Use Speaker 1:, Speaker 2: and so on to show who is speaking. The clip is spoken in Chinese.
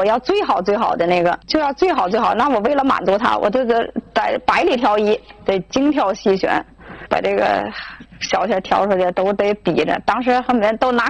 Speaker 1: 我要最好最好的那个，就要最好最好。那我为了满足他，我这个在百里挑一，得精挑细选，把这个小挑出去都得比着。当时他们都拿